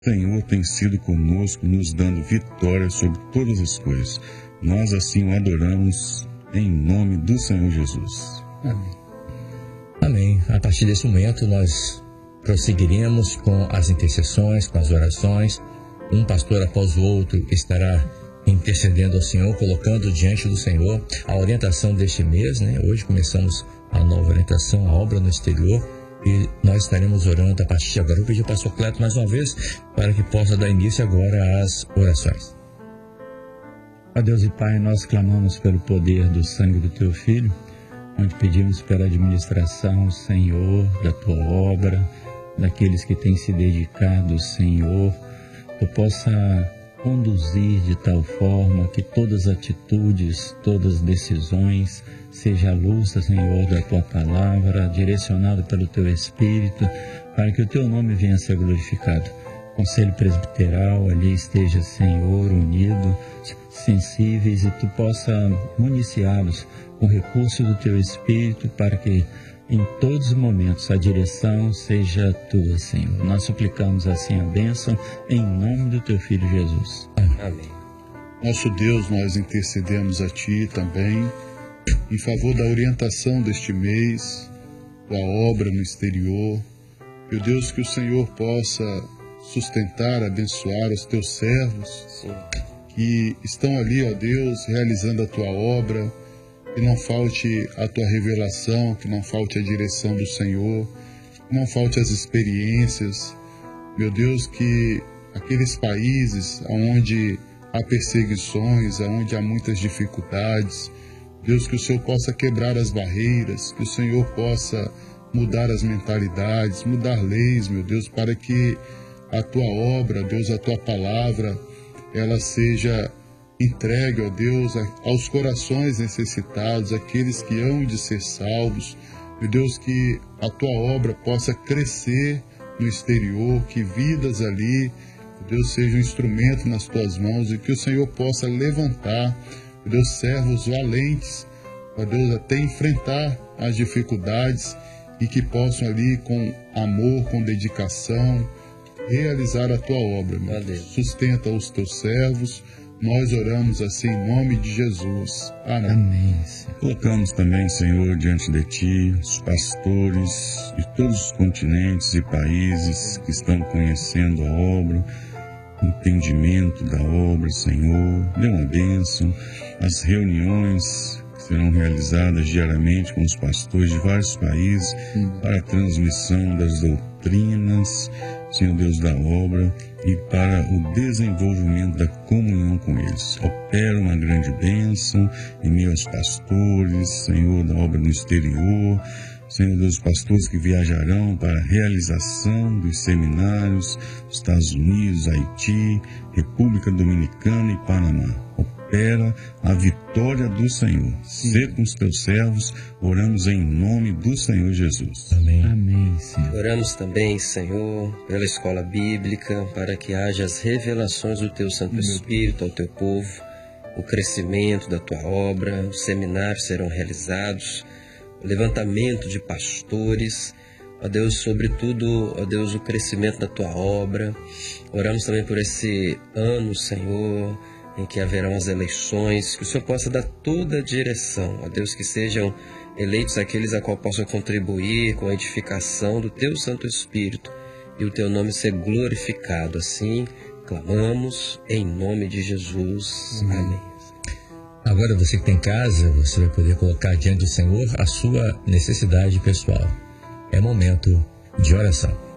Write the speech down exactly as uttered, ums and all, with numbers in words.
O Senhor tem sido conosco, nos dando vitória sobre todas as coisas. Nós assim o adoramos em nome do Senhor Jesus. Amém. Amém. A partir desse momento nós prosseguiremos com as intercessões, com as orações. Um pastor após o outro estará intercedendo ao Senhor, colocando diante do Senhor a orientação deste mês, né? Hoje começamos a nova orientação, a obra no exterior, e nós estaremos orando a partir de agora. Eu pedi ao pastor Cleto mais uma vez para que possa dar início agora às orações. Ó Deus e Pai, nós clamamos pelo poder do sangue do Teu Filho, onde pedimos pela administração, Senhor, da Tua obra, daqueles que têm se dedicado, Senhor, Tu possa conduzir de tal forma que todas as atitudes, todas as decisões, seja a luz, Senhor, da Tua palavra, direcionado pelo Teu Espírito, para que o Teu nome venha a ser glorificado. Conselho presbiteral ali esteja, Senhor, unido, sensíveis, e Tu possa municiá-los com recurso do Teu Espírito, para que em todos os momentos a direção seja Tua, Senhor. Nós suplicamos assim a bênção em nome do Teu Filho Jesus. Amém. Nosso Deus, nós intercedemos a Ti também em favor da orientação deste mês, da obra no exterior. Meu Deus, que o Senhor possa sustentar, abençoar os Teus servos, Sim. que estão ali, ó Deus, realizando a Tua obra. Que não falte a Tua revelação, que não falte a direção do Senhor, que não falte as experiências. Meu Deus, que aqueles países onde há perseguições, onde há muitas dificuldades, Deus, que o Senhor possa quebrar as barreiras, que o Senhor possa mudar as mentalidades, mudar leis, meu Deus, para que a Tua obra, Deus, a Tua palavra, ela seja entregue, ó Deus, aos corações necessitados, aqueles que hão de ser salvos. Meu Deus, que a Tua obra possa crescer no exterior, que vidas ali, meu Deus, sejam um instrumento nas Tuas mãos, e que o Senhor possa levantar, meu Deus, servos valentes, ó Deus, até enfrentar as dificuldades, e que possam ali com amor, com dedicação, realizar a Tua obra. Meu Deus. Sustenta os Teus servos. Nós oramos assim em nome de Jesus. Amém. Amém. Colocamos também, Senhor, diante de Ti, os pastores de todos os continentes e países que estão conhecendo a obra, entendimento da obra, Senhor. Dê uma bênção. As reuniões que serão realizadas diariamente com os pastores de vários países para a transmissão das doutrinas, Senhor Deus, da obra, e para o desenvolvimento da comunhão com eles. Opera uma grande bênção em meio aos pastores, Senhor, da obra no exterior, Senhor Deus, pastores que viajarão para a realização dos seminários nos Estados Unidos, Haiti, República Dominicana e Panamá. Opera a vitória do Senhor. Sê com os Teus servos, oramos em nome do Senhor Jesus. Amém. Amém, Senhor. Oramos também, Senhor, pela escola bíblica, para que haja as revelações do Teu Santo Espírito ao Teu povo, o crescimento da Tua obra, os seminários serão realizados, o levantamento de pastores, ó Deus, sobretudo, ó Deus, o crescimento da Tua obra. Oramos também por esse ano, Senhor, em que haverão as eleições, que o Senhor possa dar toda a direção, ó Deus, que sejam eleitos aqueles a qual possam contribuir com a edificação do Teu Santo Espírito e o Teu nome ser glorificado. Assim, clamamos em nome de Jesus. Amém. Amém. Agora você que tem casa, você vai poder colocar diante do Senhor a sua necessidade pessoal. É momento de oração.